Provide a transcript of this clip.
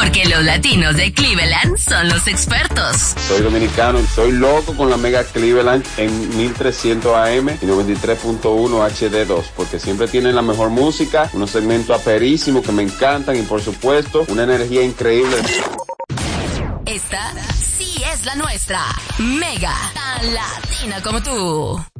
Porque los latinos de Cleveland son los expertos. Soy dominicano y soy loco con la Mega Cleveland en 1300 AM y 93.1 HD2, porque siempre tienen la mejor música, unos segmentos aperísimos que me encantan y por supuesto una energía increíble. Esta sí es la nuestra. Mega, tan latina como tú.